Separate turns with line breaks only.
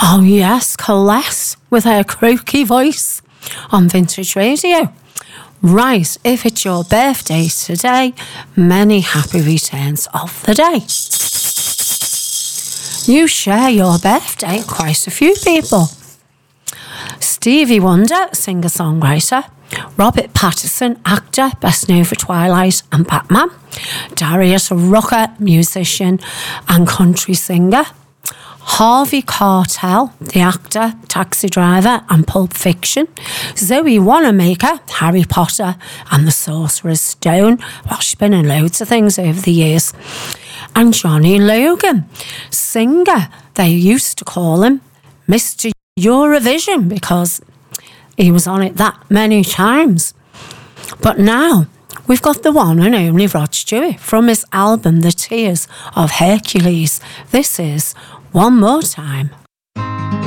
Oh yes, Colette with her croaky voice on Vintage Radio. Right, if it's your birthday today, many happy returns of the day. You share your birthday, quite a few people. Stevie Wonder, singer-songwriter. Robert Pattinson, actor, best known for Twilight and Batman. Darius Rucker, musician and country singer. Harvey Keitel, the actor, Taxi Driver and Pulp Fiction. Zoe Wanamaker, Harry Potter and the Sorcerer's Stone. Well, she's been in loads of things over the years. And Johnny Logan, singer. They used to call him Mr. Eurovision because he was on it that many times. But now we've got the one and only Rod Stewart from his album The Tears of Hercules. This is One More Time.